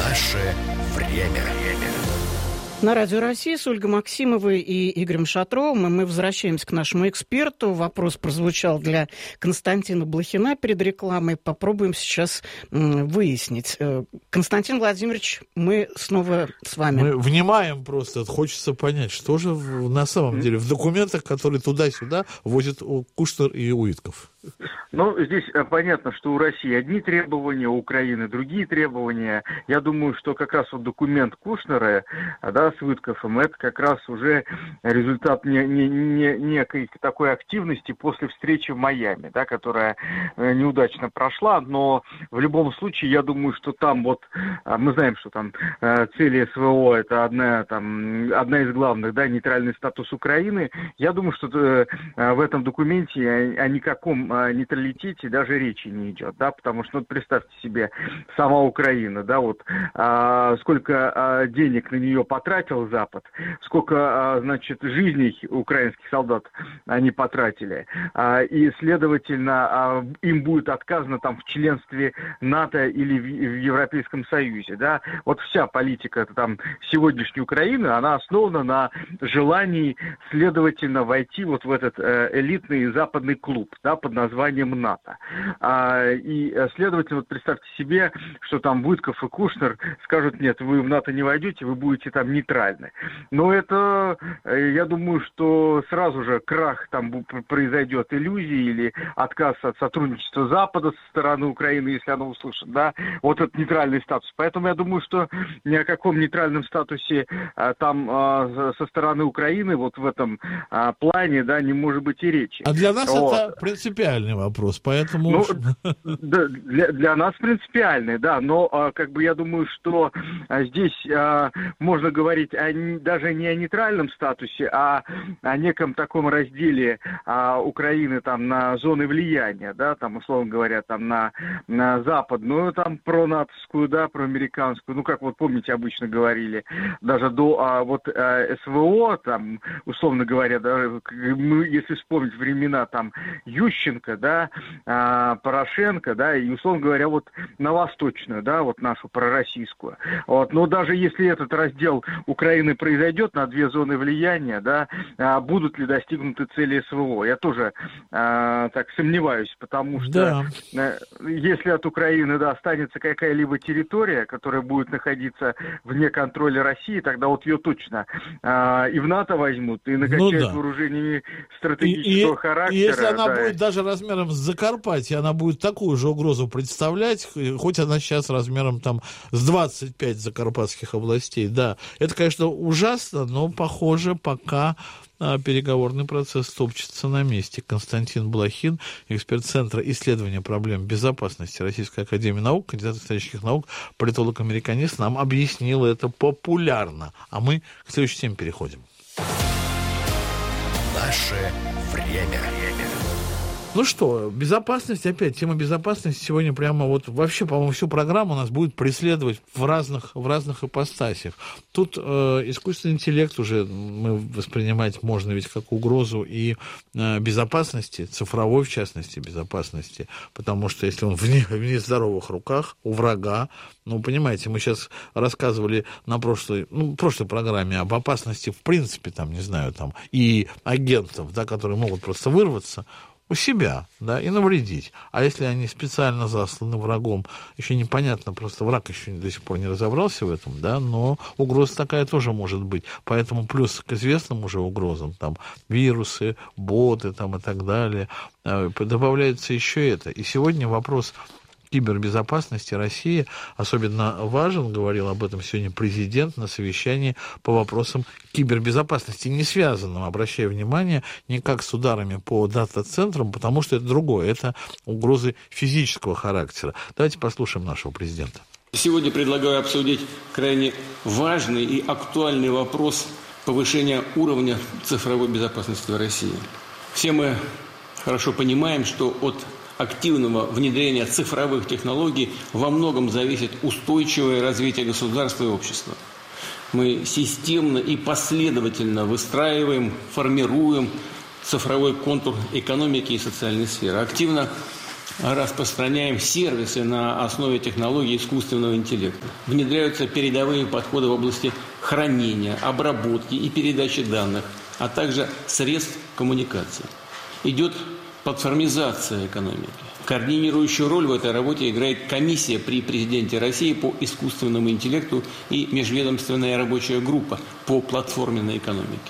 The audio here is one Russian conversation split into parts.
Наше время. На Радио России с Ольгой Максимовой и Игорем Шатровым. И мы возвращаемся к нашему эксперту. Вопрос прозвучал для Константина Блохина перед рекламой. Попробуем сейчас выяснить. Константин Владимирович, мы снова с вами. Мы внимаем просто. Хочется понять, что же на самом деле в документах, которые туда-сюда возят Кушнер и Уитков. Ну, здесь понятно, что у России одни требования, у Украины другие требования. Я думаю, что как раз вот документ Кушнера, да, с Уитковым, это как раз уже результат некой такой активности после встречи в Майами, да, которая неудачно прошла, но в любом случае, я думаю, что там вот, мы знаем, что там цели СВО, это одна из главных, да, нейтральный статус Украины. Я думаю, что в этом документе о никаком нейтралитете даже речи не идет, да, потому что, ну, представьте себе, сама Украина, да, вот, сколько денег на нее потратил Запад, сколько, значит, жизней украинских солдат они потратили, и, следовательно, им будет отказано там в членстве НАТО или в Европейском Союзе, да, вот вся политика там сегодняшней Украины, она основана на желании, следовательно, войти вот в этот элитный западный клуб, да, под названием НАТО. И, следовательно, вот представьте себе, что там Уитков и Кушнер скажут: нет, вы в НАТО не войдете, вы будете там нейтральны. Но это, я думаю, что сразу же крах там произойдет иллюзии или отказ от сотрудничества Запада со стороны Украины, если оно услышит, да, вот этот нейтральный статус. Поэтому я думаю, что ни о каком нейтральном статусе там со стороны Украины вот в этом плане, да, не может быть и речи. А для нас вот это принципиальный вопрос, поэтому... Ну, да, для нас принципиальный, да, но как бы я думаю, что здесь можно говорить даже не о нейтральном статусе, а о неком таком разделе Украины там на зоны влияния, да, там, условно говоря, там на западную, там, пронатовскую, да, проамериканскую, ну, как вот помните, обычно говорили, даже до вот СВО, там, условно говоря, да, мы, если вспомнить времена там Ющенко, да, Порошенко, да, и, условно говоря, вот на восточную, да, вот нашу пророссийскую. Вот. Но даже если этот раздел Украины произойдет на две зоны влияния, да, будут ли достигнуты цели СВО? Я тоже так сомневаюсь, потому что если от Украины, да, останется какая-либо территория, которая будет находиться вне контроля России, тогда вот ее точно и в НАТО возьмут, и накачают вооружениями стратегического характера. И если она будет даже размером с Закарпатье, она будет такую же угрозу представлять, хоть она сейчас размером там с 25 закарпатских областей, да. Это, конечно, ужасно, но, похоже, пока переговорный процесс топчется на месте. Константин Блохин, эксперт Центра исследования проблем безопасности Российской академии наук, кандидат исторических наук, политолог-американист, нам объяснил это популярно. А мы к следующей теме переходим. Наше время. Ну что, безопасность, опять, тема безопасности сегодня прямо вот вообще, по-моему, всю программу нас будет преследовать в разных ипостасях. Тут искусственный интеллект уже мы воспринимать можно ведь как угрозу и безопасности, цифровой, в частности, безопасности, потому что если он в нездоровых руках, у врага, ну, понимаете, мы сейчас рассказывали на прошлой программе об опасности, в принципе, там, не знаю, там, и агентов, да, которые могут просто вырваться у себя, да, и навредить. А если они специально засланы врагом, еще непонятно, просто враг еще до сих пор не разобрался в этом, да, но угроза такая тоже может быть. Поэтому плюс к известным уже угрозам, там, вирусы, боты, там, и так далее, добавляется еще это. И сегодня вопрос кибербезопасности России особенно важен, говорил об этом сегодня президент на совещании по вопросам кибербезопасности, не связанным, обращая внимание, никак с ударами по дата-центрам, потому что это другое, это угрозы физического характера. Давайте послушаем нашего президента. Сегодня предлагаю обсудить крайне важный и актуальный вопрос повышения уровня цифровой безопасности в России. Все мы хорошо понимаем, что от активного внедрения цифровых технологий во многом зависит устойчивое развитие государства и общества. Мы системно и последовательно выстраиваем, формируем цифровой контур экономики и социальной сферы. Активно распространяем сервисы на основе технологий искусственного интеллекта. Внедряются передовые подходы в области хранения, обработки и передачи данных, а также средств коммуникации. Идет платформизация экономики. Координирующую роль в этой работе играет комиссия при президенте России по искусственному интеллекту и межведомственная рабочая группа по платформенной экономике.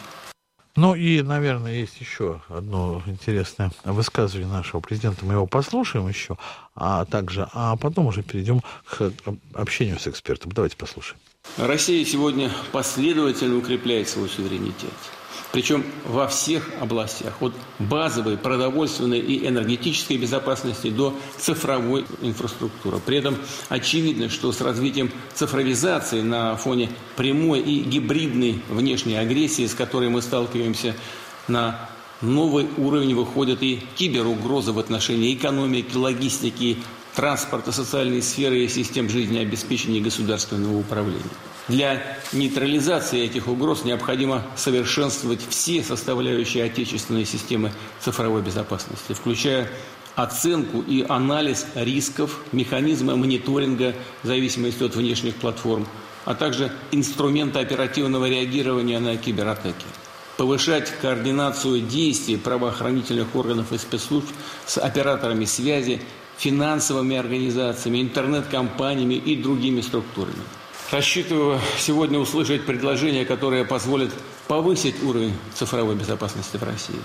Ну и, наверное, есть еще одно интересное высказывание нашего президента. Мы его послушаем еще, а потом уже перейдем к общению с экспертом. Давайте послушаем. Россия сегодня последовательно укрепляет свой суверенитет. Причем во всех областях, от базовой, продовольственной и энергетической безопасности до цифровой инфраструктуры. При этом очевидно, что с развитием цифровизации на фоне прямой и гибридной внешней агрессии, с которой мы сталкиваемся, на новый уровень выходят и киберугрозы в отношении экономики, логистики, транспорта, социальной сферы и систем жизнеобеспечения и государственного управления. Для нейтрализации этих угроз необходимо совершенствовать все составляющие отечественной системы цифровой безопасности, включая оценку и анализ рисков, механизмы мониторинга в зависимости от внешних платформ, а также инструменты оперативного реагирования на кибератаки. Повышать координацию действий правоохранительных органов и спецслужб с операторами связи, финансовыми организациями, интернет-компаниями и другими структурами. Рассчитываю сегодня услышать предложения, которые позволят повысить уровень цифровой безопасности в России.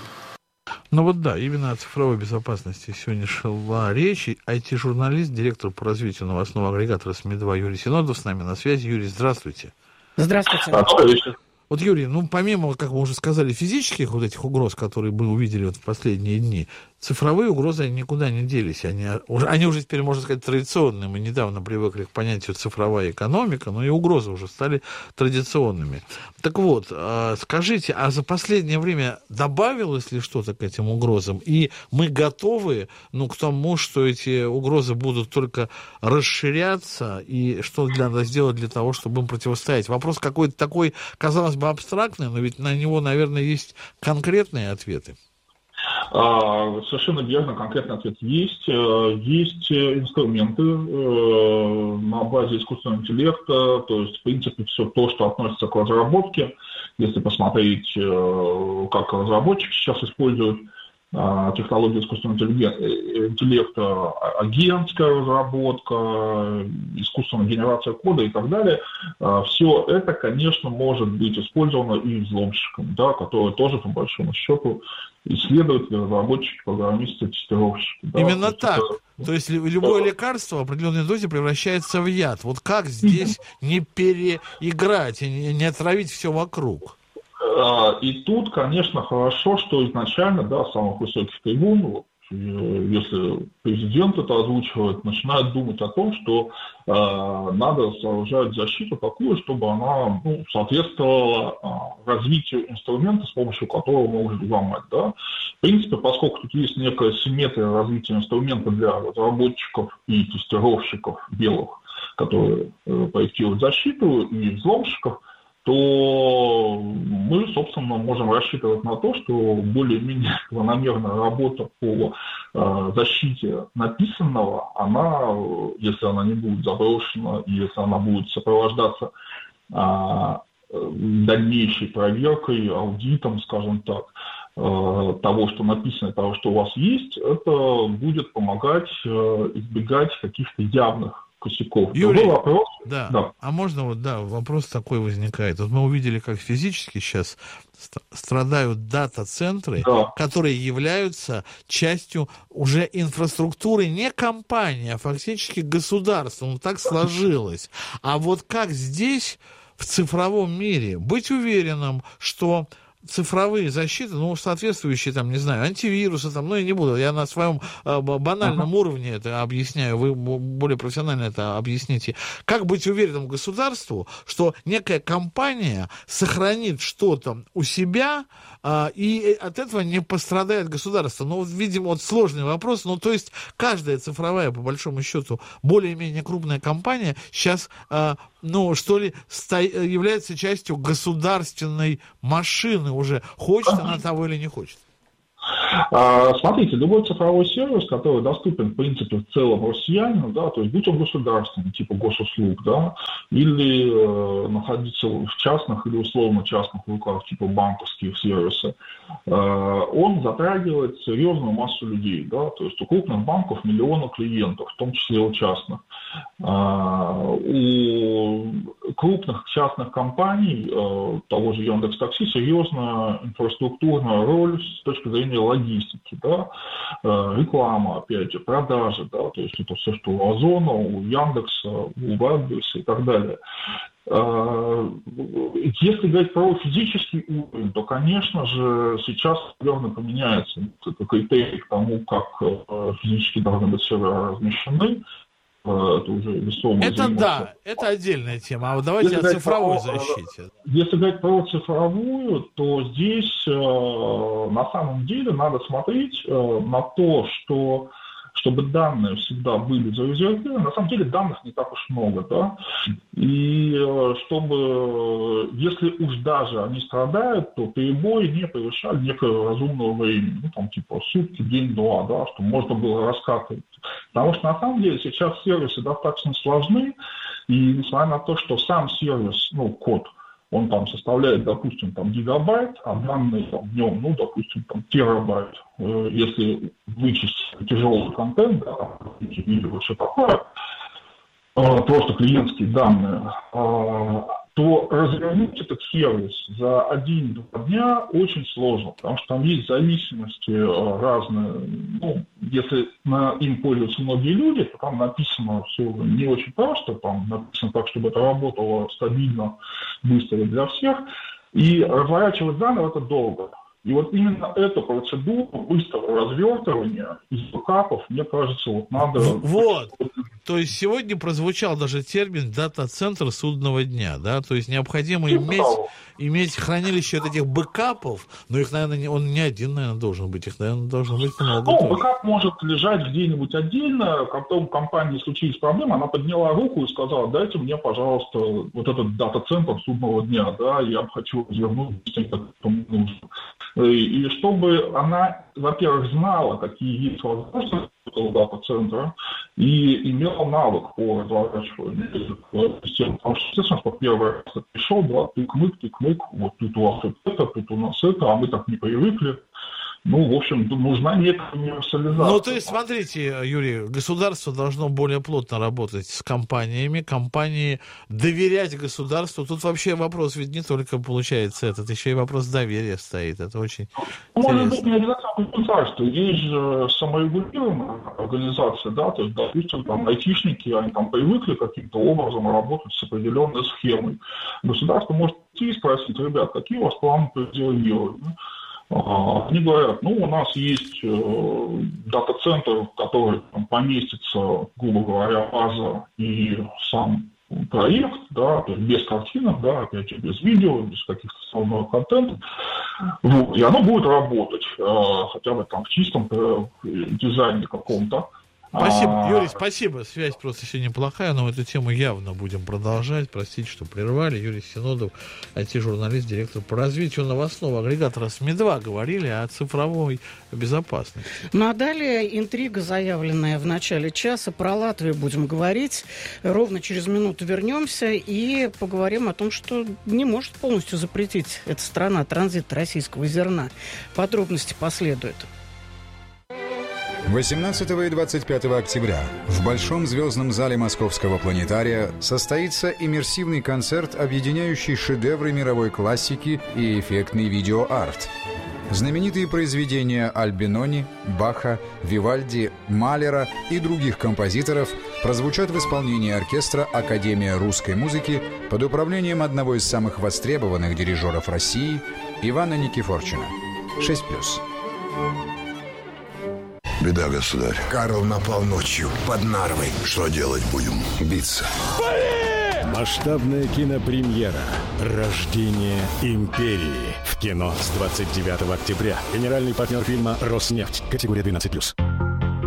Ну вот да, именно о цифровой безопасности сегодня шла речь. IT-журналист, директор по развитию новостного агрегатора СМИ-2 Юрий Синодов с нами на связи. Юрий, здравствуйте. Здравствуйте. Вот, Юрий, помимо, как мы уже сказали, физических вот этих угроз, которые мы увидели в последние дни, цифровые угрозы никуда не делись. Они уже теперь, можно сказать, традиционные. Мы недавно привыкли к понятию цифровая экономика, но и угрозы уже стали традиционными. Так вот, скажите, а за последнее время добавилось ли что-то к этим угрозам? И мы готовы к тому, что эти угрозы будут только расширяться? И что надо сделать для того, чтобы им противостоять? Вопрос какой-то такой, казалось бы, абстрактный, но ведь на него, наверное, есть конкретные ответы. Совершенно верно, конкретный ответ есть. Есть инструменты на базе искусственного интеллекта, то есть, в принципе, все то, что относится к разработке. Если посмотреть, как разработчики сейчас используют технологии искусственного интеллекта, агентская разработка, искусственная генерация кода и так далее, все это, конечно, может быть использовано и взломщиком, которые тоже, по большому счету, исследователи, разработчики, программисты, тестировщики. Именно так. То есть любое лекарство в определенной дозе превращается в яд. Вот как здесь не переиграть и не отравить все вокруг? И тут, конечно, хорошо, что изначально, с самых высоких трибун, если президент это озвучивает, начинает думать о том, что надо сооружать защиту такую, чтобы она соответствовала развитию инструмента, с помощью которого можно взломать. В принципе, поскольку тут есть некая симметрия развития инструмента для разработчиков и тестировщиков белых, которые проектируют защиту, и взломщиков, то мы, собственно, можем рассчитывать на то, что более-менее планомерная работа по защите написанного, она, если она не будет заброшена, и если она будет сопровождаться дальнейшей проверкой, аудитом, скажем так, того, что написано, того, что у вас есть, это будет помогать избегать каких-то явных косяков. Юрий, вопрос. Да. А можно вопрос такой возникает. Вот мы увидели, как физически сейчас страдают дата-центры, которые являются частью уже инфраструктуры не компании, а фактически государства. Так сложилось. А вот как здесь, в цифровом мире, быть уверенным, что цифровые защиты, соответствующие, антивирусы, я не буду, я на своем банальном уровне это объясняю, вы более профессионально это объясните. Как быть уверенным государству, что некая компания сохранит что-то у себя, и от этого не пострадает государство? Видимо, сложный вопрос, то есть каждая цифровая, по большому счету, более-менее крупная компания сейчас, является частью государственной машины уже. Хочет она того или не хочет? Смотрите, любой цифровой сервис, который доступен, в принципе, в целом россиянину, да, то есть будь он государственный, типа госуслуг, да, или находиться в частных или условно частных руках, типа банковских сервисов, он затрагивает серьезную массу людей, да, то есть у крупных банков миллионы клиентов, в том числе у частных. У крупных частных компаний, того же Яндекс.Такси, серьезная инфраструктурная роль с точки зрения логистики, да, реклама, опять же, продажи, да, то есть это все, что у Озона, у Яндекса, у Вардиса и так далее. Если говорить про физический уровень, то, конечно же, сейчас явно поменяется критерий к тому, как физически должны быть серверы размещены. Это уже весомое. Это да, это отдельная тема. А вот давайте о цифровой защите. Если говорить про цифровую, то здесь на самом деле надо смотреть на то, что чтобы данные всегда были зарезервированы. На самом деле данных не так уж много, да. И чтобы, если уж даже они страдают, то перебои не превышали некого разумного времени, ну, там, типа, сутки, день-два, да, что можно было раскатывать. Потому что, на самом деле, сейчас сервисы достаточно сложны, и несмотря на то, что сам сервис, ну, код, он там составляет, допустим, там гигабайт, а данные там, в нем, ну, допустим, там терабайт. Если вычесть тяжелый контент, да, видео, все такое, просто клиентские данные, то развернуть этот сервис за 1-2 дня очень сложно, потому что там есть зависимости разные. Ну, если им пользуются многие люди, то там написано все не очень просто, там написано так, чтобы это работало стабильно, быстро для всех, и разворачивать заново это долго. И вот именно эту процедуру быстрого развертывания из бэкапов, мне кажется, вот надо... Вот. То есть сегодня прозвучал даже термин «дата-центр судного дня», да? То есть необходимо иметь хранилище вот этих бэкапов, но их, наверное, он не один, наверное, должен быть, их, наверное, должно быть много. Ну, бэкап может лежать где-нибудь отдельно, когда у компании случились проблемы, она подняла руку и сказала: дайте мне, пожалуйста, вот этот дата-центр судного дня, да, я хочу развернуть тем, как мне нужно. И чтобы она, во-первых, знала, какие есть возможности этого дата-центра, и имела навык по разворачиванию системы. Потому что, естественно, что первый раз ты пришел, да, тык-мык, вот тут у вас это, тут у нас это, а мы так не привыкли. Ну, в общем, нужна некая универсализация. Ну, то есть, смотрите, Юрий, государство должно более плотно работать с компаниями, компании доверять государству. Тут вообще вопрос ведь не только получается этот, еще и вопрос доверия стоит. Это очень Может быть, не обязательно государство. Есть же саморегулируемая организация, да, то есть, допустим, там, айтишники, они там привыкли каким-то образом работать с определенной схемой. Государство может идти и спросить: ребят, какие у вас планы по резервированию? Они говорят: ну, у нас есть дата-центр, в который там поместится, грубо говоря, база и сам проект, да, то есть без картинок, да, опять же, без видео, без каких-то основного контента. Вот, и оно будет работать, хотя бы там в чистом дизайне каком-то. Спасибо, Юрий, спасибо. Связь просто сегодня неплохая, но эту тему явно будем продолжать. Простите, что прервали. Юрий Синодов, IT-журналист, директор по развитию новостного агрегатора СМИ-2. Говорили о цифровой безопасности. Ну а далее интрига, заявленная в начале часа. Про Латвию будем говорить. Ровно через минуту вернемся и поговорим о том, что не может полностью запретить эта страна транзит российского зерна. Подробности последуют. 18 и 25 октября в Большом звездном зале Московского планетария состоится иммерсивный концерт, объединяющий шедевры мировой классики и эффектный видеоарт. Знаменитые произведения Альбинони, Баха, Вивальди, Малера и других композиторов прозвучат в исполнении оркестра «Академия русской музыки» под управлением одного из самых востребованных дирижеров России Ивана Никифорчина. 6+. Беда, государь. Карл напал ночью под Нарвой. Что делать будем? Биться. Масштабная кинопремьера «Рождение империи» в кино с 29 октября. Генеральный партнер фильма «Роснефть». Категория 12+.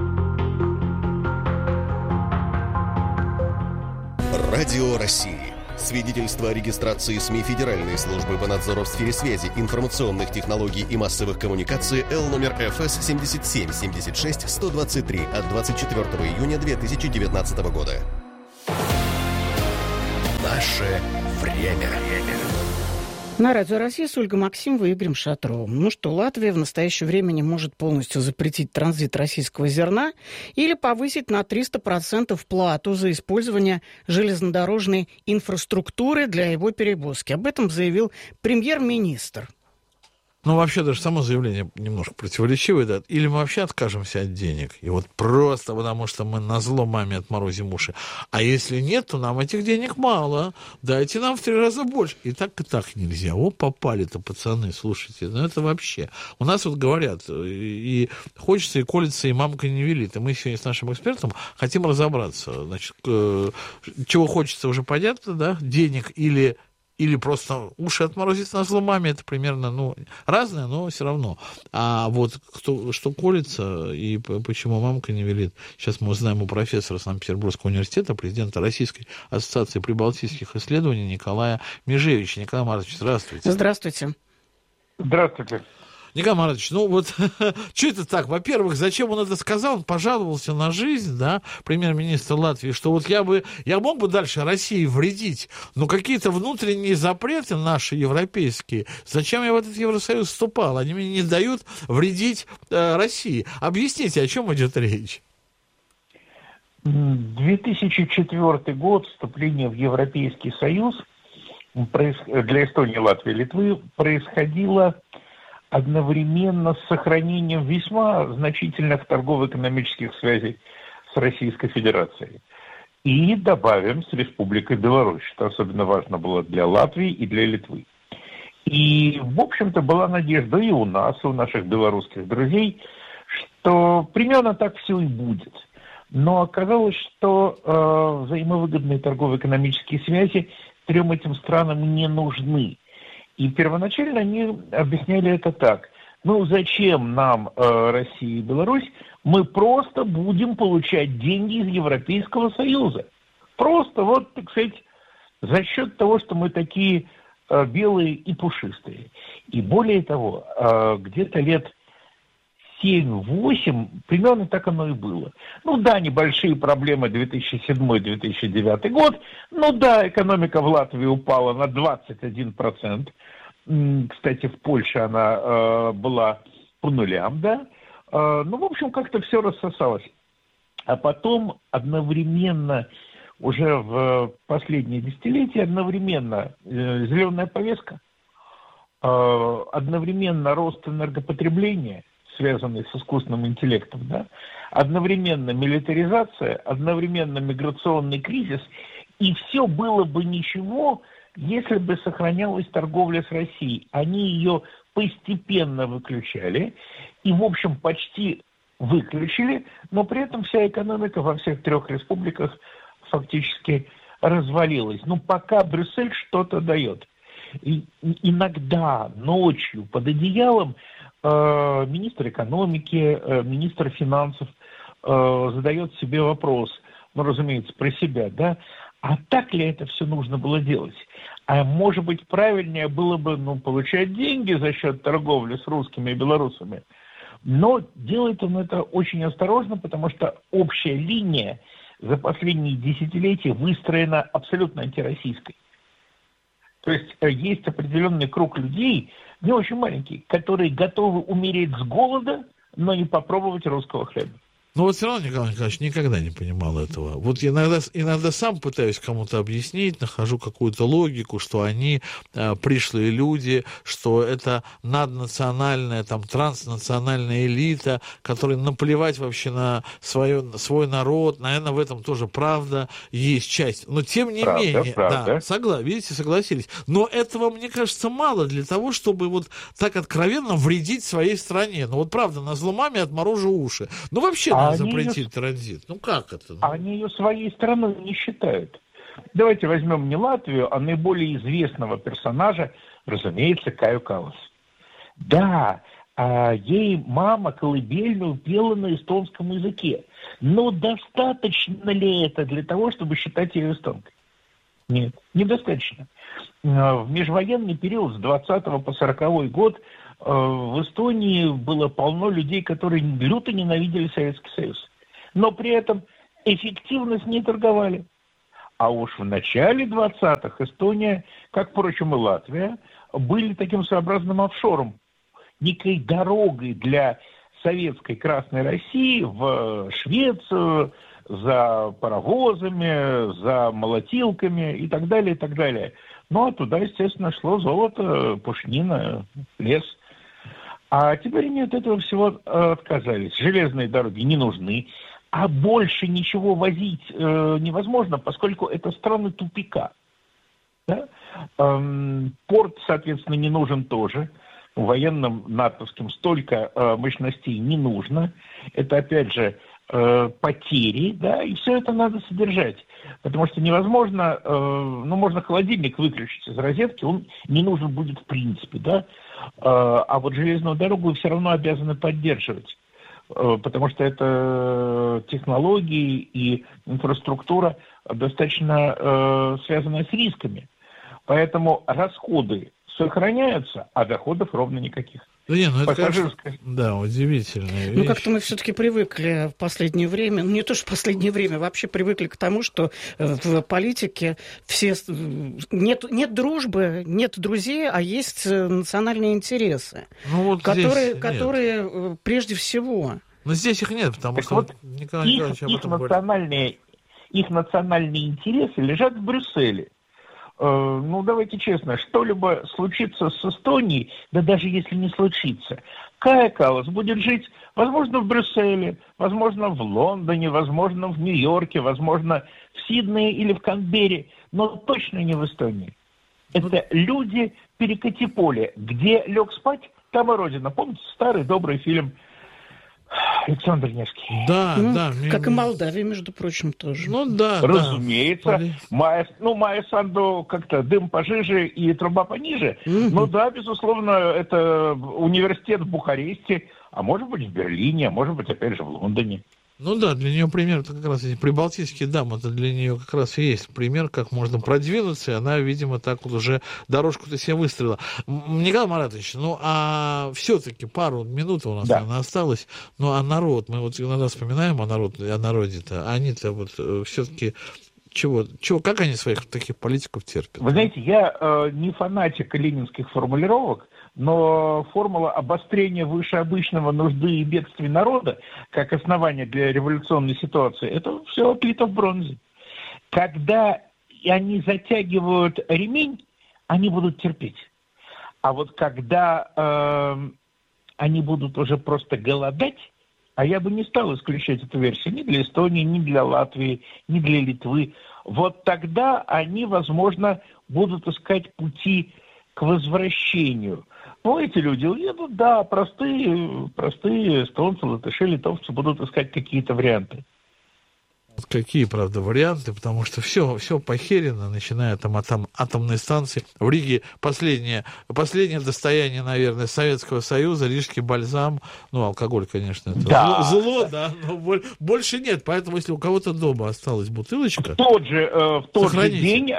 Радио России. Свидетельство о регистрации СМИ Федеральной службы по надзору в сфере связи, информационных технологий и массовых коммуникаций Л номер ФС 77-76-123 от 24 июня 2019 года. Наше время. На Радио России с Ольгой Максимовой и Игорем Шатровым. Ну что, Латвия в настоящее время не может полностью запретить транзит российского зерна или повысить на 300% плату за использование железнодорожной инфраструктуры для его перевозки. Об этом заявил премьер-министр. Ну, вообще, даже само заявление немножко противоречивое, да. Или мы вообще откажемся от денег, и вот просто потому, что мы назло маме отморозим уши. А если нет, то нам этих денег мало. Дайте нам в 3 раза больше. И так нельзя. О, попали-то, пацаны, слушайте. Ну, это вообще. У нас вот говорят, и хочется, и колется, и мамка не велит. И мы сегодня с нашим экспертом хотим разобраться. Значит, чего хочется, уже понятно, да? Денег или просто уши отморозить на зло маме, это примерно, разное, но все равно. А вот что колется и почему мамка не велит, сейчас мы узнаем у профессора Санкт-Петербургского университета, президента Российской ассоциации прибалтийских исследований Николая Межевича. Николай Маратович, здравствуйте. Здравствуйте. Здравствуйте. Николай Маратович, что это так? Во-первых, зачем он это сказал? Он пожаловался на жизнь, да, премьер-министр Латвии, что вот я мог бы дальше России вредить, но какие-то внутренние запреты наши европейские, зачем я в этот Евросоюз вступал? Они мне не дают вредить России. Объясните, о чем идет речь? 2004 год, вступление в Европейский Союз для Эстонии, Латвии, Литвы происходило одновременно с сохранением весьма значительных торгово-экономических связей с Российской Федерацией. И добавим, с Республикой Беларусь, что особенно важно было для Латвии и для Литвы. И, в общем-то, была надежда и у нас, и у наших белорусских друзей, что примерно так все и будет. Но оказалось, что взаимовыгодные торгово-экономические связи 3 этим странам не нужны. И первоначально они объясняли это так. Зачем нам Россия и Беларусь? Мы просто будем получать деньги из Европейского Союза. Просто за счет того, что мы такие белые и пушистые. И более того, где-то лет 7-8, примерно так оно и было. Небольшие проблемы 2007-2009 год. Экономика в Латвии упала на 21%. Кстати, в Польше она была по нулям, да. Как-то все рассосалось. А потом одновременно, уже в последние десятилетия, зеленая повестка, одновременно рост энергопотребления, связанный с искусственным интеллектом, да, одновременно милитаризация, одновременно миграционный кризис, и все было бы ничего, если бы сохранялась торговля с Россией. Они ее постепенно выключали, и, в общем, почти выключили, но при этом вся экономика во всех 3 республиках фактически развалилась. Пока Брюссель что-то дает. И иногда ночью под одеялом министр экономики, министр финансов задает себе вопрос, разумеется, про себя, да, а так ли это все нужно было делать? А может быть, правильнее было бы, получать деньги за счет торговли с русскими и белорусами? Но делает он это очень осторожно, потому что общая линия за последние десятилетия выстроена абсолютно антироссийской. То есть есть определенный круг людей, не очень маленький, которые готовы умереть с голода, но не попробовать русского хлеба. Все равно, Николай Николаевич, никогда не понимал этого. Иногда сам пытаюсь кому-то объяснить, нахожу какую-то логику, что они пришлые люди, что это наднациональная, транснациональная элита, которой наплевать вообще на свой народ. Наверное, в этом тоже правда есть часть. Но тем не менее, правда. Да, видите, согласились. Но этого, мне кажется, мало для того, чтобы так откровенно вредить своей стране. Правда, на зло маме отморожу уши. Вообще запретить транзит. Как это? Они ее своей страной не считают. Давайте возьмем не Латвию, а наиболее известного персонажа, разумеется, Каю Каллас. Да, ей мама колыбельную пела на эстонском языке. Но достаточно ли это для того, чтобы считать ее эстонкой? Нет, недостаточно. В межвоенный период с 20 по 40 год в Эстонии было полно людей, которые люто ненавидели Советский Союз. Но при этом эффективно с ней торговали. А уж в начале 20-х Эстония, как, впрочем, и Латвия, были таким своеобразным офшором, некой дорогой для советской Красной России в Швецию, за паровозами, за молотилками и так далее, и так далее. Ну, а туда, естественно, шло золото, пушнина, лес. А теперь они от этого всего отказались. Железные дороги не нужны. А больше ничего возить невозможно, поскольку это страны тупика. Да? Порт, соответственно, не нужен тоже. Военным натовским столько мощностей не нужно. Это, опять же, потери, да, и все это надо содержать. Потому что невозможно, можно холодильник выключить из розетки, он не нужен будет в принципе, да. А вот железную дорогу вы все равно обязаны поддерживать. Потому что это технологии и инфраструктура достаточно связанная с рисками. Поэтому расходы сохраняются, а доходов ровно никаких. Да нет, это, конечно, да, удивительная вещь. Как-то мы все-таки привыкли в последнее время, не то что в последнее время, вообще привыкли к тому, что в политике нет дружбы, нет друзей, а есть национальные интересы, которые прежде всего. Но здесь их нет, потому что Николай Николаевич об этом говорит. Их национальные интересы лежат в Брюсселе. Давайте честно, что-либо случится с Эстонией, да даже если не случится, Кая Каллас будет жить, возможно, в Брюсселе, возможно, в Лондоне, возможно, в Нью-Йорке, возможно, в Сиднее или в Канберре, но точно не в Эстонии. Это люди перекати поле. Где лег спать, там и родина. Помните старый добрый фильм Александр Невский? Да, да. Как и Молдавия, между прочим, тоже. Разумеется. Майя Санду как-то дым пожиже и труба пониже. Безусловно, это университет в Бухаресте, а может быть в Берлине, а может быть, опять же, в Лондоне. Для нее пример, это как раз эти прибалтийские дамы, это для нее как раз и есть пример, как можно продвинуться, и она, видимо, так вот уже дорожку-то себе выстроила. Николай Маратович, а все-таки пару минут у нас, наверное, осталось, а народ, мы вот иногда вспоминаем о народе-то, они-то вот все-таки как они своих таких политиков терпят? Вы знаете, я не фанатик ленинских формулировок, но формула обострения выше обычного нужды и бедствий народа, как основание для революционной ситуации, это все отлито в бронзе. Когда они затягивают ремень, они будут терпеть. А вот когда они будут уже просто голодать, а я бы не стал исключать эту версию ни для Эстонии, ни для Латвии, ни для Литвы, вот тогда они, возможно, будут искать пути к возвращению. Эти люди уедут, простые эстонцы, латыши, литовцы будут искать какие-то варианты. Какие, правда, варианты, потому что все похерено, начиная от атомной станции. В Риге последнее достояние, наверное, Советского Союза, рижский бальзам, алкоголь, конечно, это зло, но больше нет, поэтому если у кого-то дома осталась бутылочка... В тот же день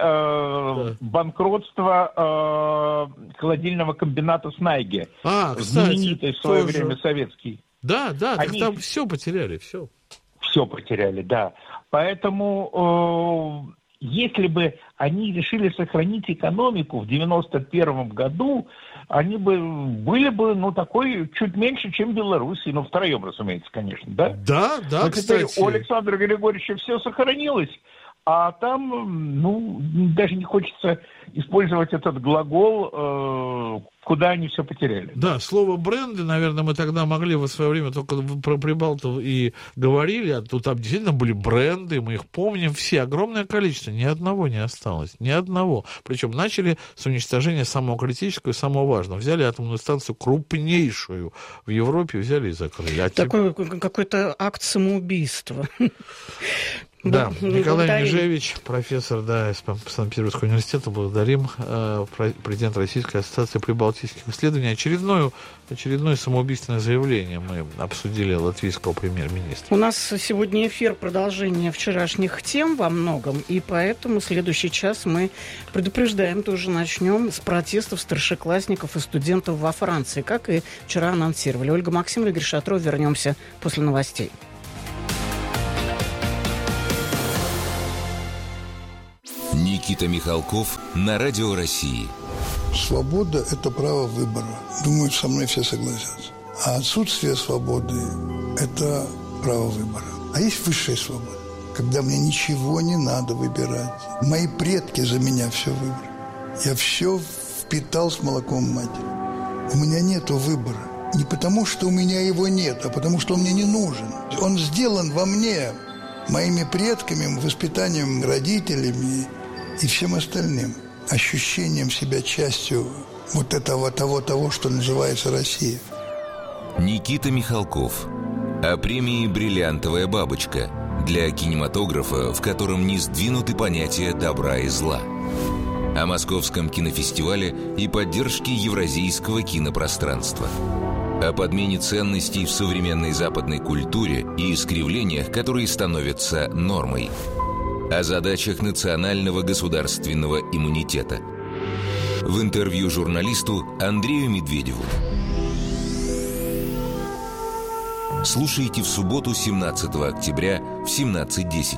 банкротство холодильного комбината «Снайге», знаменитый в свое время советский. Да, там все потеряли, все. Все потеряли, да. Поэтому, если бы они решили сохранить экономику в 91 году, они были бы, такой чуть меньше, чем Белоруссия. втроем, разумеется, конечно, да? Да, но кстати. Теперь у Александра Григорьевича все сохранилось, а там, даже не хочется использовать этот глагол, куда они все потеряли. Да, слово бренды, наверное, мы тогда могли в свое время только про прибалтов и говорили, а тут там действительно были бренды, мы их помним все, огромное количество, ни одного не осталось, ни одного. Причем начали с уничтожения самого критического и самого важного. Взяли атомную станцию крупнейшую в Европе, взяли и закрыли. Такой какой-то акт самоубийства. Да, Николай Межевич, профессор из Санкт-Петербургского университета, благодарим, президент Российской ассоциации прибалтийских исследований. Очередное самоубийственное заявление мы обсудили латвийского премьер-министра. У нас сегодня эфир продолжение вчерашних тем во многом, и поэтому следующий час мы предупреждаем, тоже начнем с протестов старшеклассников и студентов во Франции, как и вчера анонсировали. Ольга Максимова, Игорь Шатров. Вернемся после новостей. Никита Михалков на Радио России. Свобода – это право выбора. Думаю, со мной все согласятся. А отсутствие свободы – это право выбора. А есть высшая свобода, когда мне ничего не надо выбирать. Мои предки за меня все выбрали. Я все впитал с молоком матери. У меня нету выбора. Не потому, что у меня его нет, а потому, что он мне не нужен. Он сделан во мне, моими предками, воспитанием родителями и всем остальным. Ощущением себя частью вот этого того, что называется Россия. Никита Михалков. О премии «Бриллиантовая бабочка» для кинематографа, в котором не сдвинуты понятия добра и зла. О Московском кинофестивале и поддержке евразийского кинопространства. О подмене ценностей в современной западной культуре и искривлениях, которые становятся нормой. О задачах национального государственного иммунитета. В интервью журналисту Андрею Медведеву. Слушайте в субботу 17 октября в 17:10.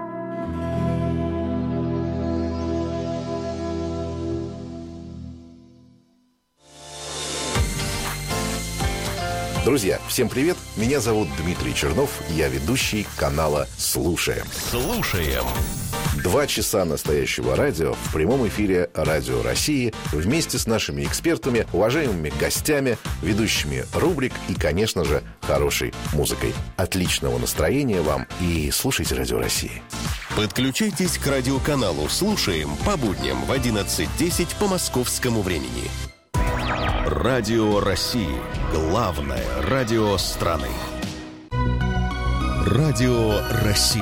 Друзья, всем привет! Меня зовут Дмитрий Чернов, я ведущий канала «Слушаем». Слушаем. 2 часа настоящего радио в прямом эфире Радио России вместе с нашими экспертами, уважаемыми гостями, ведущими рубрик и, конечно же, хорошей музыкой. Отличного настроения вам и слушайте Радио России. Подключайтесь к радиоканалу «Слушаем» по будням в 11:10 по московскому времени. Радио России. Главное радио страны. Радио России.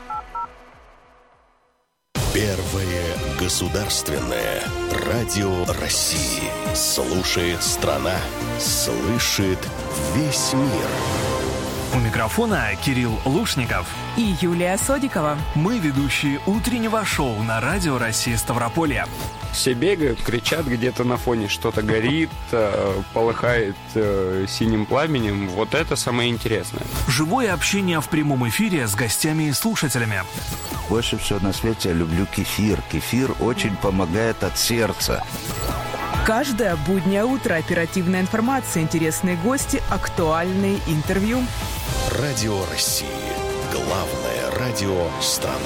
Первое государственное радио России. Слушает страна, слышит весь мир. У микрофона Кирилл Лушников и Юлия Содикова. Мы ведущие утреннего шоу на Радио России Ставрополье. Все бегают, кричат, где-то на фоне что-то горит, полыхает синим пламенем. Вот это самое интересное. Живое общение в прямом эфире с гостями и слушателями. Больше всего на свете я люблю кефир. Кефир очень помогает от сердца. Каждое буднее утро оперативная информация, интересные гости, актуальные интервью. Радио России. Главное радио страны.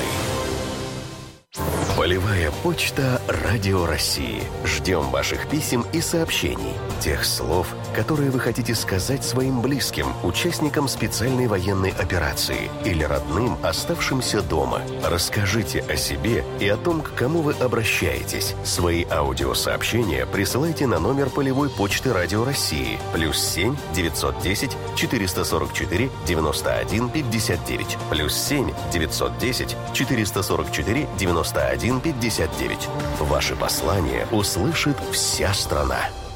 Полевая почта Радио России. Ждем ваших писем и сообщений. Тех слов, которые вы хотите сказать своим близким, участникам специальной военной операции или родным, оставшимся дома. Расскажите о себе и о том, к кому вы обращаетесь. Свои аудиосообщения присылайте на номер полевой почты Радио России +7 910 444 91 59 +7 910 444 91 59. Ваши послания услышит вся страна.